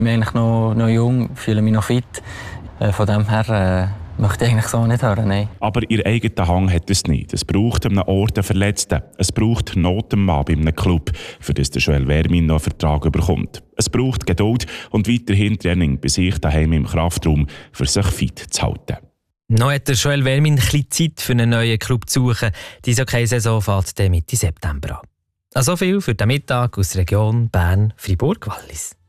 bin eigentlich noch jung, fühle mich noch fit. Von dem her möchte ich eigentlich so nicht hören, nein. Aber ihr eigener Hang hat es nicht. Es braucht an einem Ort einen Verletzten. Es braucht Not am Mann bei einem Club, für das der Joel Wermin noch einen Vertrag bekommt. Es braucht Geduld und weiterhin Training bei sich daheim im Kraftraum, für sich fit zu halten. Noch hat der Joel Wermin ein bisschen Zeit für einen neuen Club zu suchen. Die Eishockey-Saison fährt Mitte September an. Also viel für den Mittag aus der Region Bern-Fribourg-Wallis.